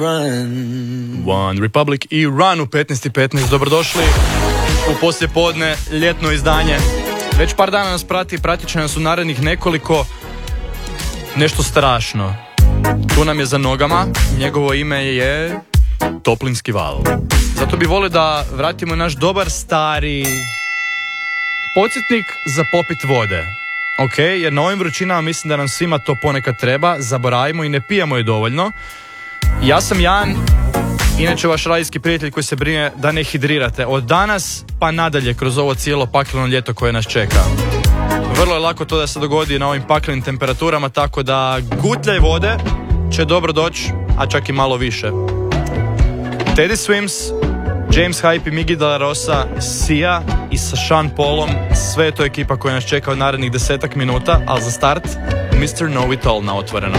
One Republic i Run u 15:15. Dobrodošli u poslijepodne ljetno izdanje. Već par dana nas pratit će nas u narednih nekoliko. Nešto strašno. Tu nam je za nogama, njegovo ime je Toplinski val. Zato bi volio da vratimo naš dobar stari podsjetnik za popit vode. Ok, jer na ovim vrućinama mislim da nam svima to ponekad treba, zaboravimo i ne pijemo je dovoljno. Ja sam Jan, inače vaš radijski prijatelj koji se brine da ne hidrirate od danas pa nadalje kroz ovo cijelo pakleno ljeto koje nas čeka. Vrlo je lako to da se dogodi na ovim paklenim temperaturama, tako da gutljaj vode će dobro doći, a čak i malo više. Teddy Swims, James Hype i Migi De La Rosa, Sia i sa Sean Paulom, sve je to ekipa koja nas čeka od narednih 10 minuta, ali za start Mr. Know It All na Otvorenom.